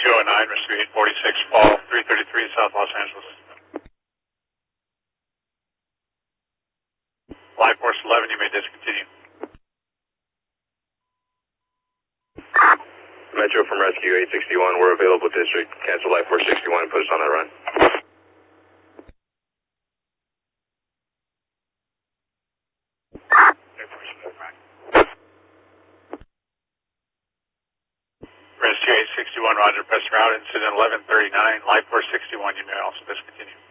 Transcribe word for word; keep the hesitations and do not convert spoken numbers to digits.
two oh nine, Rescue eight forty-six, fall three thirty-three, South Los Angeles. Live Force eleven, you may discontinue. Metro from Rescue eight sixty-one, we're available district. Cancel Life Force sixty-one and put us on that run. Rescue eight sixty-one, roger, press route, incident eleven thirty-nine, Live Force sixty-one, you may also discontinue.